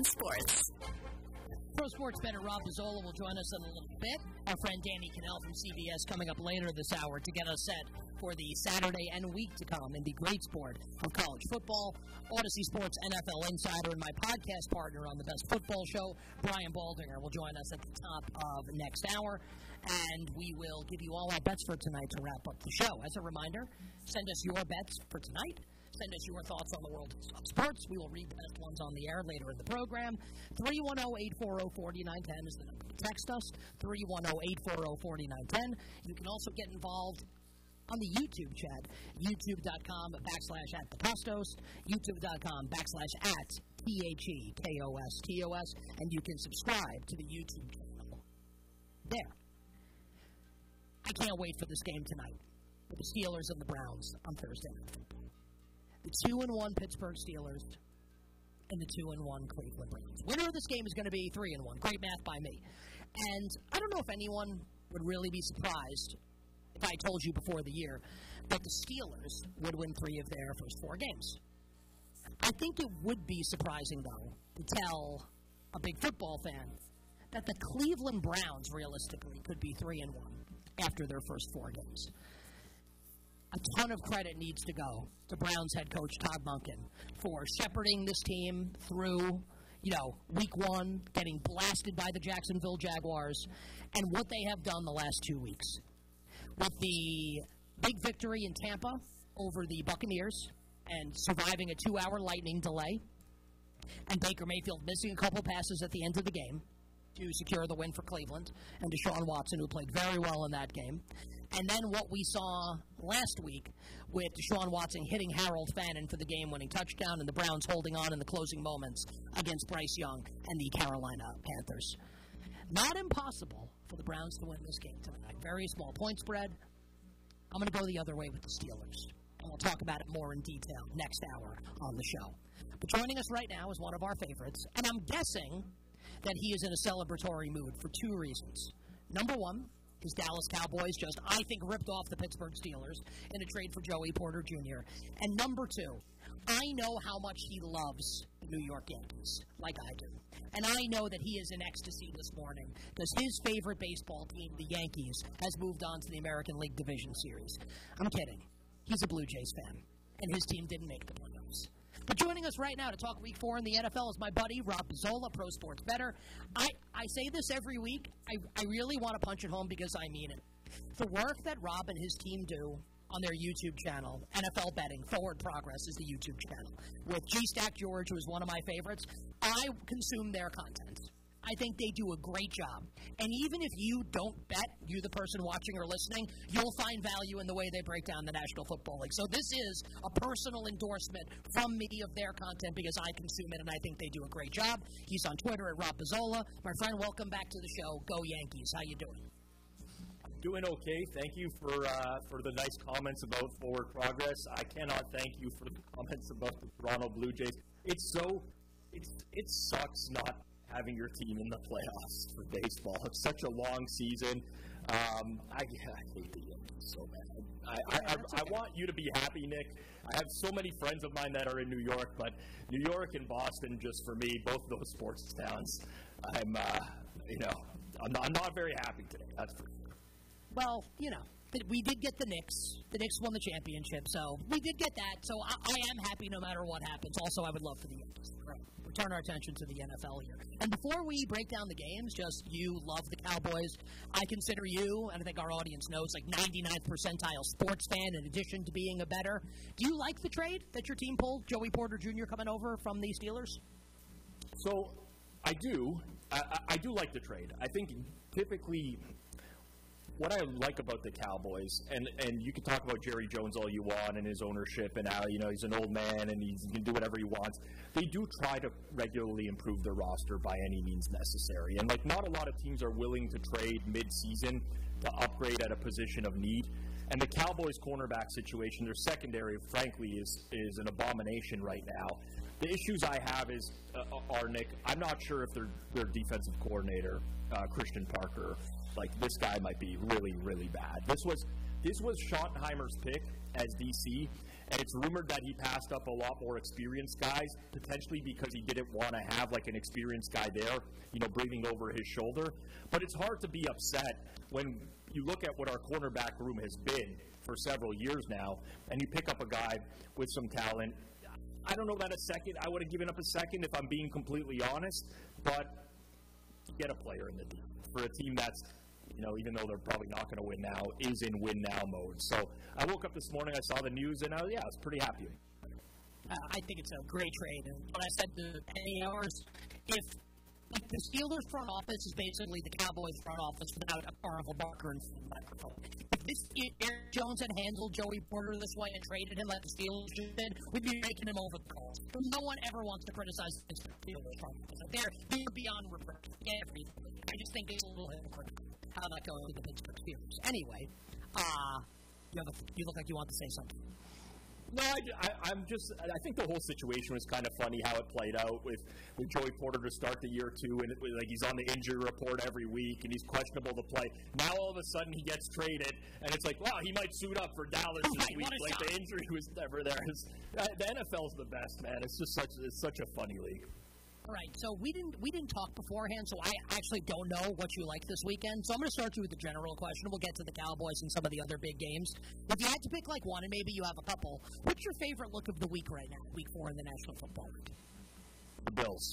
Sports. Pro Sports Bettor Rob Pizzola will join us in a little bit. Our friend Danny Cannell from CBS coming up later this hour to get us set for the Saturday and week to come in the great sport of college football. Odyssey Sports NFL Insider and my podcast partner on the Best Football Show, Brian Baldinger, will join us at the top of next hour. And we will give you all our bets for tonight to wrap up the show. As a reminder, send us your bets for tonight. Send us your thoughts on the world of sports. We will read the best ones on the air later in the program. 310-840-4910 is the number to text us. 310-840-4910. You can also get involved on the YouTube chat, youtube.com/@thepastos, youtube.com/@THEKOSTOS, and you can subscribe to the YouTube channel there. I can't wait for this game tonight with the Steelers and the Browns on Thursday Night Football. The 2-1 Pittsburgh Steelers and the 2-1 Cleveland Browns. Winner of this game is going to be 3-1. Great math by me. And I don't know if anyone would really be surprised if I told you before the year that the Steelers would win 3 of their first 4 games. I think it would be surprising, though, to tell a big football fan that the Cleveland Browns realistically could be 3-1 after their first 4 games. A ton of credit needs to go to Browns head coach Todd Monken for shepherding this team through, week 1, getting blasted by the Jacksonville Jaguars, and what they have done the last 2 weeks. With the big victory in Tampa over the Buccaneers and surviving a 2-hour lightning delay, and Baker Mayfield missing a couple passes at the end of the game to secure the win for Cleveland, and Deshaun Watson, who played very well in that game. And then what we saw last week with Deshaun Watson hitting Harold Fannin for the game-winning touchdown and the Browns holding on in the closing moments against Bryce Young and the Carolina Panthers. Not impossible for the Browns to win this game tonight. Very small point spread. I'm going to go the other way with the Steelers. And we'll talk about it more in detail next hour on the show. But joining us right now is one of our favorites, and I'm guessing that he is in a celebratory mood for 2 reasons. Number 1, his Dallas Cowboys just, I think, ripped off the Pittsburgh Steelers in a trade for Joey Porter Jr. And number 2, I know how much he loves the New York Yankees, like I do. And I know that he is in ecstasy this morning because his favorite baseball team, the Yankees, has moved on to the American League Division Series. I'm kidding. He's a Blue Jays fan, and his team didn't make the playoffs. But joining us right now to talk Week 4 in the NFL is my buddy, Rob Pizzola, Pro Sports Bettor. I say this every week. I really want to punch it home because I mean it. The work that Rob and his team do on their YouTube channel, NFL Betting, Forward Progress is the YouTube channel, with G-Stack George, who is one of my favorites. I consume their content. I think they do a great job. And even if you don't bet, you the person watching or listening, you'll find value in the way they break down the National Football League. So this is a personal endorsement from me of their content because I consume it and I think they do a great job. He's on Twitter at Rob Pizzola. My friend, welcome back to the show. Go Yankees. How you doing? Doing okay. Thank you for the nice comments about Forward Progress. I cannot thank you for the comments about the Toronto Blue Jays. It sucks not having your team in the playoffs for baseball. It's such a long season. I hate the Yankees so bad. I want you to be happy, Nick. I have so many friends of mine that are in New York, but New York and Boston, just for me, both of those sports towns, I'm not very happy today. That's for sure. Well, we did get the Knicks. The Knicks won the championship, so we did get that. So I am happy no matter what happens. Also, I would love for the Yankees to turn our attention to the NFL here. And before we break down the games, just you love the Cowboys. I consider you, and I think our audience knows, like 99th percentile sports fan in addition to being a bettor. Do you like the trade that your team pulled, Joey Porter Jr. coming over from the Steelers? So I do. I do like the trade. I think typically what I like about the Cowboys, and you can talk about Jerry Jones all you want and his ownership and how, he's an old man and he can do whatever he wants. They do try to regularly improve their roster by any means necessary. And, not a lot of teams are willing to trade mid-season to upgrade at a position of need. And the Cowboys' cornerback situation, their secondary, frankly, is an abomination right now. The issues I have are, Nick, I'm not sure if their defensive coordinator, Christian Parker, this guy might be really, really bad. This This was Schottenheimer's pick as DC, and it's rumored that he passed up a lot more experienced guys, potentially because he didn't want to have like an experienced guy there, breathing over his shoulder. But it's hard to be upset when you look at what our cornerback room has been for several years now, and you pick up a guy with some talent. I don't know that I would have given up a second if I'm being completely honest, but you get a player in the team for a team that's, even though they're probably not going to win now, is in win-now mode. So I woke up this morning, I saw the news, and I was pretty happy. I think it's a great trade. And what I said to Penny Hours, if the Steelers front office is basically the Cowboys front office without a Carnival Barker and microphone. If Aaron Jones had handled Joey Porter this way and traded him like the Steelers did, we'd be making him over the calls. No one ever wants to criticize the Steelers front office. They're beyond reproach. Everything. I just think it's a little hypocritical how that goes with the Pittsburgh Steelers. Anyway, you look like you want to say something. No, I think the whole situation was kind of funny how it played out with Joey Porter to start the year too, and he's on the injury report every week, and he's questionable to play. Now all of a sudden he gets traded, and it's like, wow, he might suit up for Dallas this week. Like the injury was never there. The NFL's the best, man. It's such a funny league. All right, so we didn't talk beforehand, so I actually don't know what you like this weekend. So I'm going to start you with the general question. We'll get to the Cowboys and some of the other big games. If you had to pick like one, and maybe you have a couple, what's your favorite look of the week right now, week 4 in the National Football League? The Bills.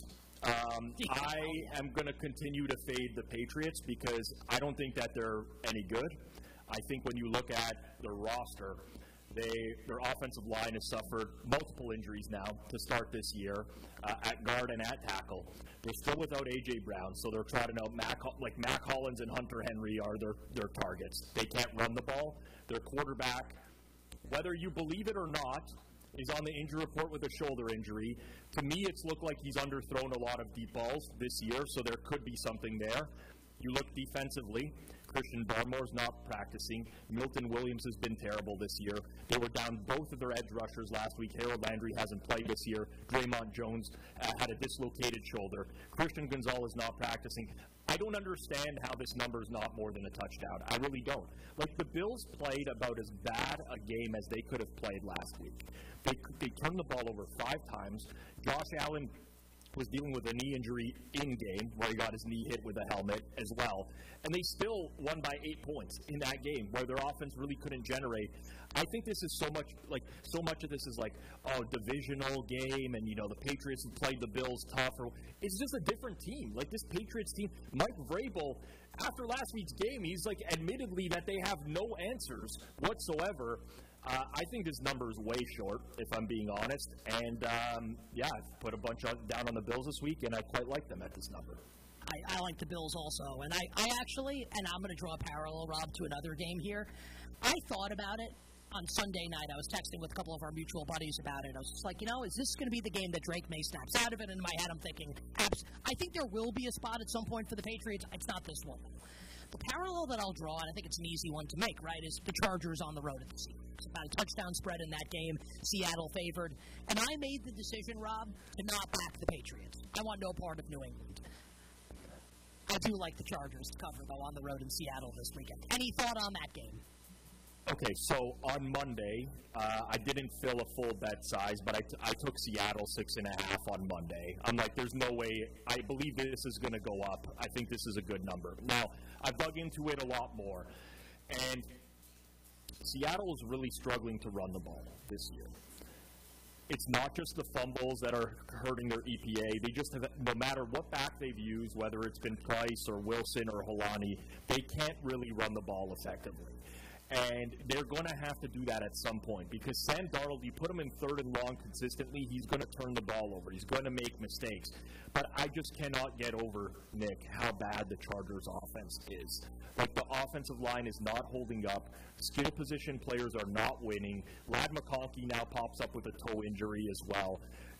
I am going to continue to fade the Patriots because I don't think that they're any good. I think when you look at their roster, their offensive line has suffered multiple injuries now to start this year at guard and at tackle. They're still without A.J. Brown, so they're trotting out Mac Hollins and Hunter Henry are their targets. They can't run the ball. Their quarterback, whether you believe it or not, is on the injury report with a shoulder injury. To me, it's looked like he's underthrown a lot of deep balls this year, so there could be something there. You look defensively, Christian Barmore's not practicing. Milton Williams has been terrible this year. They were down both of their edge rushers last week. Harold Landry hasn't played this year. Draymond Jones had a dislocated shoulder. Christian Gonzalez not practicing. I don't understand how this number is not more than a touchdown. I really don't. The Bills played about as bad a game as they could have played last week. They turned the ball over 5 times. Josh Allen was dealing with a knee injury in-game, where he got his knee hit with a helmet as well. And they still won by 8 points in that game, where their offense really couldn't generate. I think this is so much of this is divisional game, and, the Patriots have played the Bills tough. It's just a different team. This Patriots team, Mike Vrabel, after last week's game, he's admittedly that they have no answers whatsoever. I think this number is way short, if I'm being honest. And, I've put a bunch down on the Bills this week, and I quite like them at this number. I like the Bills also. And I actually, and I'm going to draw a parallel, Rob, to another game here. I thought about it on Sunday night. I was texting with a couple of our mutual buddies about it. I was just like, is this going to be the game that Drake May snaps out of it? And in my head, I'm thinking, I think there will be a spot at some point for the Patriots. It's not this one. The parallel that I'll draw, and I think it's an easy one to make, right, is the Chargers on the road at the Seahawks. About a touchdown spread in that game, Seattle favored. And I made the decision, Rob, to not back the Patriots. I want no part of New England. I do like the Chargers to cover, though, on the road in Seattle this weekend. Any thought on that game? Okay, so on Monday, I didn't fill a full bet size, but I took Seattle 6.5 on Monday. I'm like, there's no way. I believe this is going to go up. I think this is a good number. Now, I've dug into it a lot more, and Seattle is really struggling to run the ball this year. It's not just the fumbles that are hurting their EPA. They just have, no matter what back they've used, whether it's been Price or Wilson or Holani, they can't really run the ball effectively. And they're going to have to do that at some point because Sam Darnold, you put him in 3rd and long consistently, he's going to turn the ball over. He's going to make mistakes. But I just cannot get over, Nick, how bad the Chargers' offense is. The offensive line is not holding up. Skill position players are not winning. Ladd McConkey now pops up with a toe injury as well.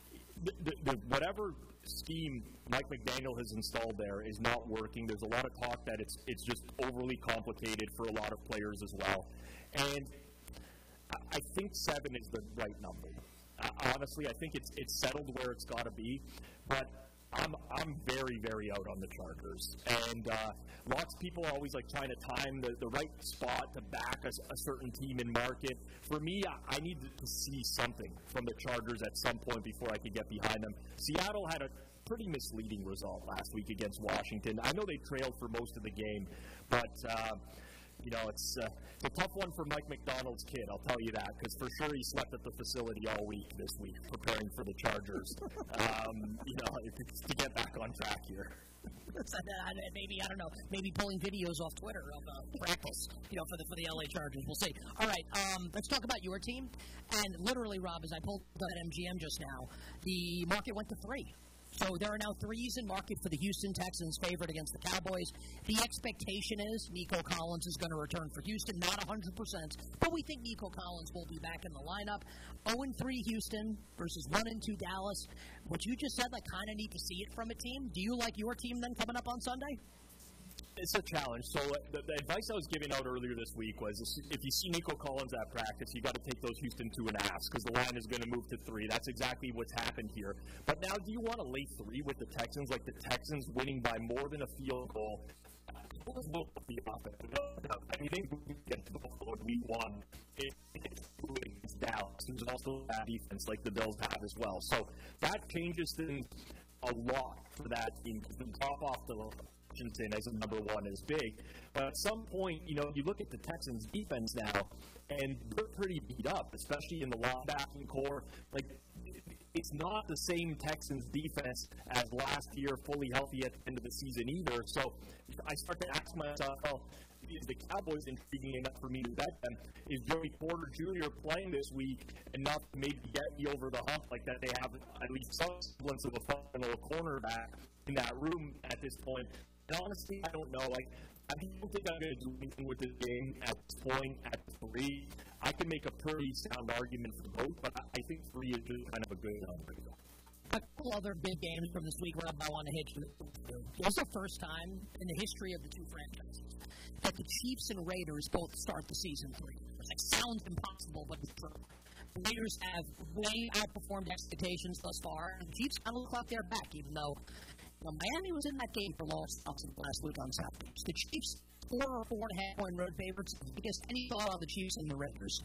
Whatever scheme Mike McDaniel has installed there is not working. There's a lot of talk that it's just overly complicated for a lot of players as well. And I think 7 is the right number. Honestly, I think it's settled where it's got to be. But I'm very, very out on the Chargers. And lots of people are always like trying to time the right spot to back a certain team in market. For me, I need to see something from the Chargers at some point before I could get behind them. Seattle had a pretty misleading result last week against Washington. I know they trailed for most of the game, but it's a tough one for Mike McDonald's kid, I'll tell you that, because for sure he slept at the facility all week this week preparing for the Chargers. To get back on track here. Maybe, I don't know, maybe pulling videos off Twitter of practice, for the LA Chargers. We'll see. All right, let's talk about your team. And literally, Rob, as I pulled that MGM just now, the market went to 3. So there are now 3s in market for the Houston Texans favored against the Cowboys. The expectation is Nico Collins is going to return for Houston, not 100%, but we think Nico Collins will be back in the lineup. 0-3 Houston versus 1-2 Dallas. What you just said, I kind of need to see it from a team. Do you like your team then coming up on Sunday? It's a challenge. So the advice I was giving out earlier this week was if you see Nico Collins at practice, you got to take those Houston 2.5 because the line is going to move to 3. That's exactly what's happened here. But now, do you want to lay 3 with the Texans, like the Texans winning by more than a field goal? I think we get to Buffalo in week 1. It's Dallas. There's also a defense like the Bills have as well. So that changes things a lot for that team because the drop off the Washington as a number 1 is big. But at some point, you look at the Texans' defense now, and they're pretty beat up, especially in the linebacking core. Like, it's not the same Texans defense as last year, fully healthy at the end of the season either. So I start to ask myself, is the Cowboys intriguing enough for me to bet them? Is Joey Porter Jr. playing this week enough to maybe get me over the hump like that they have at least some semblance of a fundamental cornerback in that room at this point? And honestly, I don't know. I don't think I'm going to do anything with this game at this point at 3. I can make a pretty sound argument for both, but I think 3 is just kind of a good number. A couple other big games from this week, Rob, I want to hit you. It was the first time in the history of the two franchises that the Chiefs and Raiders both start the season 3. It sounds impossible, but it's true. The Raiders have way outperformed expectations thus far, and the Chiefs kind of look like they're back, even though Miami was in that game for lost last week on Saturday. The Chiefs, 4 or 4.5 point road favorites. I guess any thought on the Chiefs and the Raiders?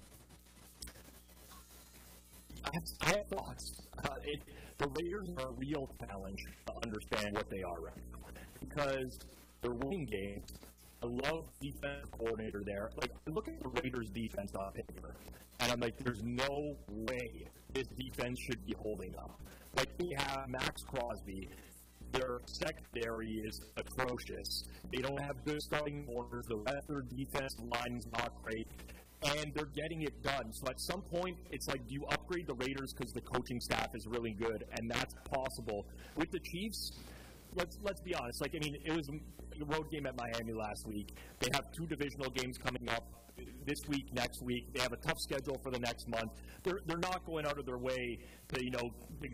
I have thoughts. The Raiders are a real challenge to understand what they are right now because they're winning games. I love the defensive coordinator there. Like, I look at the Raiders' defense on paper, and I'm like, there's no way this defense should be holding up. Like, they have Max Crosby. Their secondary is atrocious. They don't have good starting corners. The rest of their defensive line is not great. And they're getting it done. So at some point, it's like, do you upgrade the Raiders because the coaching staff is really good? And that's possible. With the Chiefs, let's be honest. It was a road game at Miami last week. They have 2 divisional games coming up this week, next week. They have a tough schedule for the next month. They're not going out of their way to,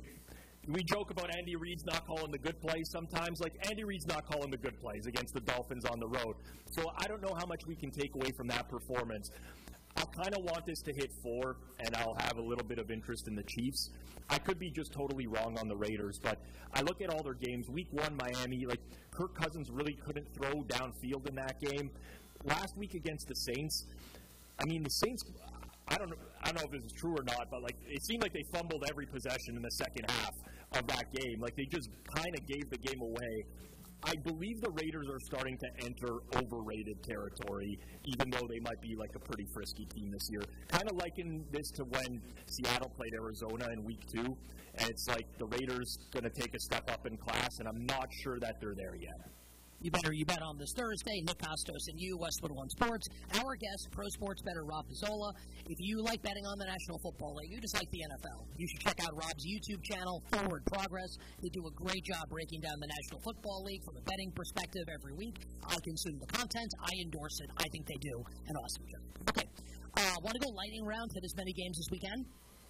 we joke about Andy Reid's not calling the good plays sometimes. Like, Andy Reid's not calling the good plays against the Dolphins on the road. So I don't know how much we can take away from that performance. I kind of want this to hit 4, and I'll have a little bit of interest in the Chiefs. I could be just totally wrong on the Raiders, but I look at all their games. Week 1, Miami, Kirk Cousins really couldn't throw downfield in that game. Last week against the Saints, the Saints, I don't know if this is true or not, but it seemed like they fumbled every possession in the second half of that game. They just kind of gave the game away. I believe the Raiders are starting to enter overrated territory, even though they might be a pretty frisky team this year. Kind of liken this to when Seattle played Arizona in week 2, and it's like the Raiders going to take a step up in class, and I'm not sure that they're there yet. You bet on this Thursday. Nick Costos and you, Westwood One Sports. Our guest, pro sports bettor Rob Pizzola. If you like betting on the National Football League, you just like the NFL, you should check out Rob's YouTube channel, Forward Progress. They do a great job breaking down the National Football League from a betting perspective every week. I consume the content. I endorse it. I think they do an awesome job. Okay. Want to go lightning round to as many games as we can?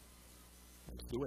Let's do it.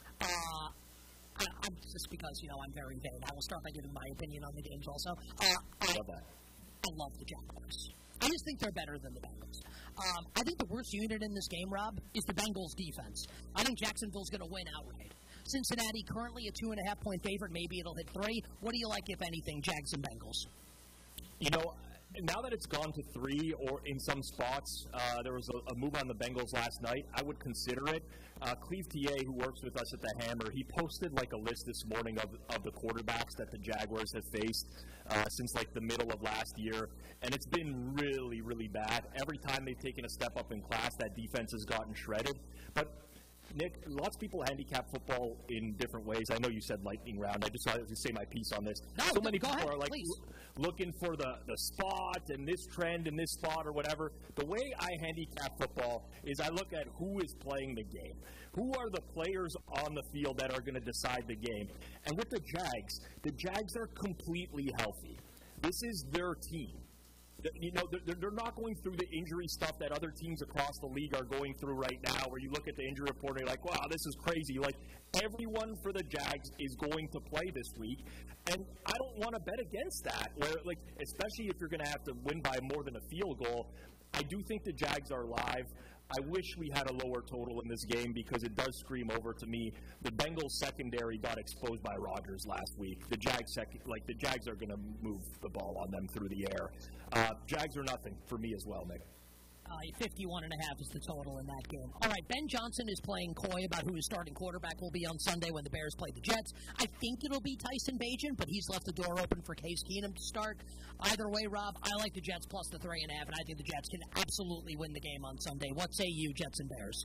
I'm just because, I'm very vague. I will start by giving my opinion on the games also. I love that. I love the Jaguars. I just think they're better than the Bengals. I think the worst unit in this game, Rob, is the Bengals' defense. I think Jacksonville's going to win outright. Cincinnati currently a 2.5-point favorite. Maybe it'll hit 3. What do you like, if anything, Jags and Bengals? You know, now that it's gone to 3, or in some spots, there was a move on the Bengals last night, I would consider it. Cleve TA, who works with us at the Hammer, he posted like a list this morning of the quarterbacks that the Jaguars have faced since like the middle of last year, and it's been really, really bad. Every time they've taken a step up in class, that defense has gotten shredded. But Nick, lots of people handicap football in different ways. I know you said lightning round. I just wanted to say my piece on this. No, so many people ahead, are like looking for the spot and this trend and this spot or whatever. The way I handicap football is I look at who is playing the game. Who are the players on the field that are going to decide the game? And with the Jags are completely healthy. This is their team. You know, they're not going through the injury stuff that other teams across the league are going through right now, where you look at the injury report and you're like, wow, this is crazy. Like, everyone for the Jags is going to play this week, and I don't want to bet against that, where, like, especially if you're going to have to win by more than a field goal. I do think the Jags are live. I wish we had a lower total in this game because it does scream over to me. The Bengals secondary got exposed by Rodgers last week. The Jags are going to move the ball on them through the air. Jags are nothing for me as well, Nick. 51.5 is the total in that game. All right, Ben Johnson is playing coy about who his starting quarterback will be on Sunday when the Bears play the Jets. I think it'll be Tyson Bagent, but he's left the door open for Case Keenum to start. Either way, Rob, I like the Jets plus the 3.5, and I think the Jets can absolutely win the game on Sunday. What say you, Jets and Bears?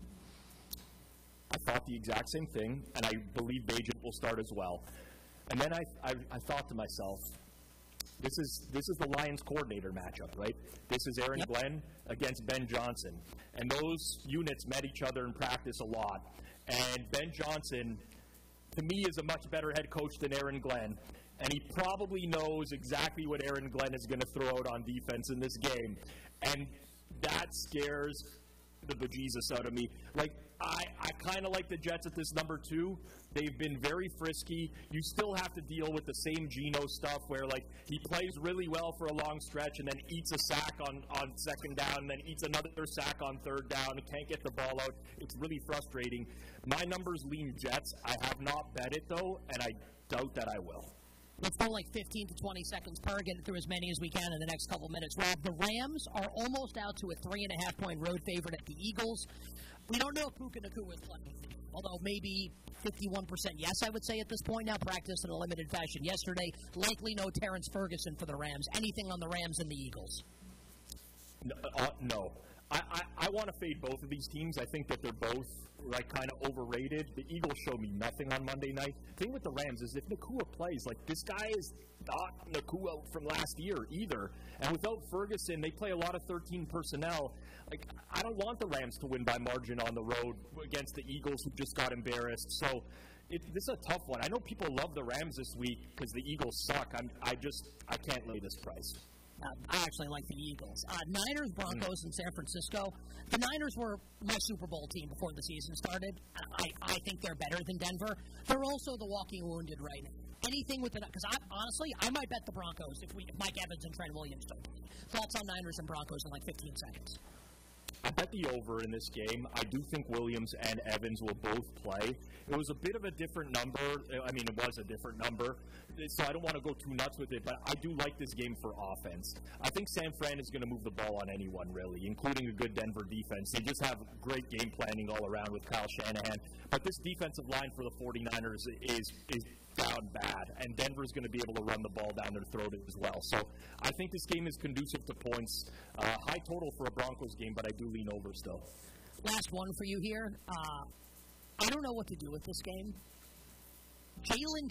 I thought the exact same thing, and I believe Bagent will start as well. And then I thought to myself, This is the Lions coordinator matchup, right? This is Aaron Glenn against Ben Johnson. And those units met each other in practice a lot. And Ben Johnson, to me, is a much better head coach than Aaron Glenn. And he probably knows exactly what Aaron Glenn is going to throw out on defense in this game. And that scares the bejesus out of me. Like, I kind of like the Jets at this number 2. They've been very frisky. You still have to deal with the same Geno stuff where, like, he plays really well for a long stretch and then eats a sack on second down and then eats another sack on third down and can't get the ball out. It's really frustrating. My numbers lean Jets. I have not bet it, though, and I doubt that I will. Let's go like 15 to 20 seconds per, get through as many as we can in the next couple minutes. Rob, the Rams are almost out to a 3.5-point road favorite at the Eagles. We don't know if Puka Nacua is playing, although maybe 51% yes, I would say at this point now. Practiced in a limited fashion yesterday. Likely no Terrence Ferguson for the Rams. Anything on the Rams and the Eagles? No. I want to fade both of these teams. I think that they're both like kind of overrated. The Eagles showed me nothing on Monday night. The thing with the Rams is if Nacua plays, like this guy is not Nacua from last year either. And without Ferguson, they play a lot of 13 personnel. Like I don't want the Rams to win by margin on the road against the Eagles who just got embarrassed. So this is a tough one. I know people love the Rams this week because the Eagles suck. I can't lay this price. I actually like the Eagles. Niners, Broncos, and San Francisco. The Niners were my Super Bowl team before the season started. I think they're better than Denver. They're also the walking wounded right now. Anything with it, because honestly, I might bet the Broncos if Mike Evans and Trent Williams don't play. Thoughts on Niners and Broncos in like 15 seconds. I bet the over in this game. I do think Williams and Evans will both play. It was a bit of a different number. I mean, it was a different number, so I don't want to go too nuts with it, but I do like this game for offense. I think San Fran is going to move the ball on anyone, really, including a good Denver defense. They just have great game planning all around with Kyle Shanahan, but this defensive line for the 49ers is down bad, and Denver's going to be able to run the ball down their throat as well. So I think this game is conducive to points. High total for a Broncos game, but I do lean over still. Last one for you here. I don't know what to do with this game. Jalen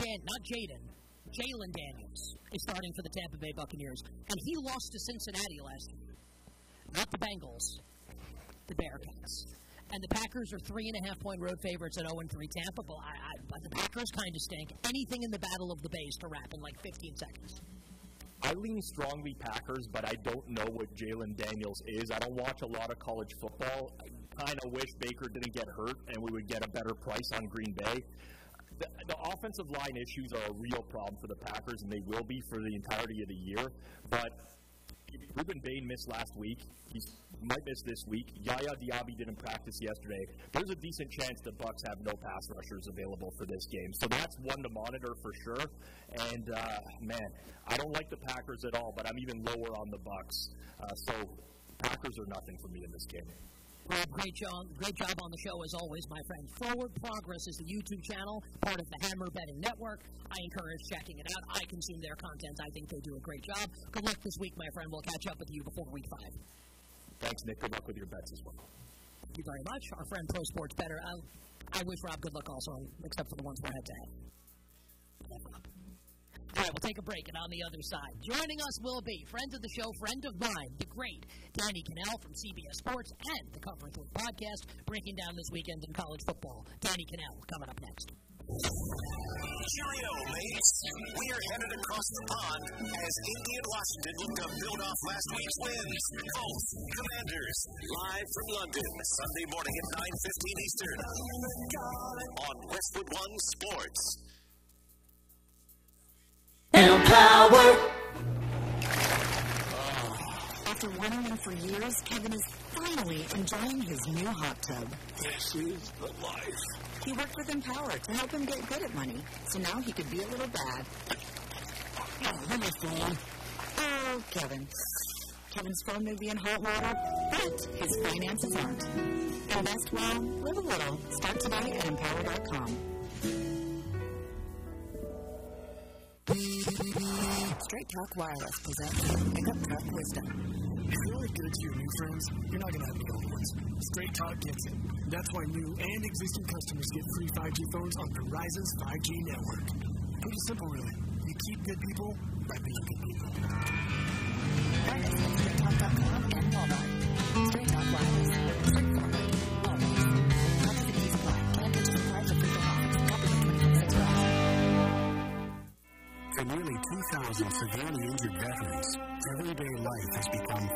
Daniels is starting for the Tampa Bay Buccaneers, and he lost to Cincinnati last year. Not the Bengals, the Bearcats. And the Packers are 3.5-point road favorites at 0-3 Tampa, but the Packers kind of stink. Anything in the Battle of the Bays to wrap in like 15 seconds. I lean strongly Packers, but I don't know what Jalen Daniels is. I don't watch a lot of college football. I kind of wish Baker didn't get hurt and we would get a better price on Green Bay. The offensive line issues are a real problem for the Packers, and they will be for the entirety of the year. But Ruben Bain missed last week. He might miss this week. Yaya Diaby didn't practice yesterday. There's a decent chance the Bucs have no pass rushers available for this game. So that's one to monitor for sure. And, man, I don't like the Packers at all, but I'm even lower on the Bucs. So Packers are nothing for me in this game. Well, great job on the show as always, my friend. Forward Progress is the YouTube channel, part of the Hammer Betting Network. I encourage checking it out. I consume their content. I think they do a great job. Good luck this week, my friend. We'll catch up with you before Week 5. Thanks, Nick. Good luck with your bets as well. Thank you very much. Our friend Pro Sports Better. I wish Rob good luck also, except for the ones we're head-to-head. All right, we'll take a break, and on the other side, joining us will be friend of the show, friend of mine, the great Danny Kanell from CBS Sports and the Cover and Click podcast, breaking down this weekend in college football. Danny Kanell coming up next. Cheerio, mates. We're headed across the pond as Indy and Washington look to build off last week's wins. Colts, Commanders, live from London, Sunday morning at 9:15 Eastern on Westwood One Sports. Power. After wanting one for years, Kevin is finally enjoying his new hot tub. This is the life. He worked with Empower to help him get good at money, so now he could be a little bad. Oh, Kevin. Kevin's phone may be in hot water, but his finances aren't. Invest well, live a little. Start today at Empower.com. Straight Talk Wireless presents Pickup Truck Wisdom. If you're really good to your new friends, you're not going to have any old ones. Straight Talk gets it. That's why new and existing customers get free 5G phones on Verizon's 5G network. Pretty simple, really. You keep good people by being good people. Wireless at StraightTalk.com and Walmart. Straight Talk Wireless. Straightforward. Always. Not to the supply. Can't purchase supplies or free benefits. Copyright 2026 Verizon. For nearly 2,000 severely injured veterans, everyday life has become